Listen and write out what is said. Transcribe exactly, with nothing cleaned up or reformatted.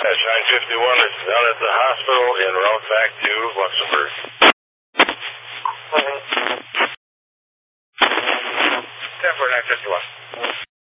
Shine fifty-one is down at the hospital en route back to Luxembourg. ten four nine fifty-one.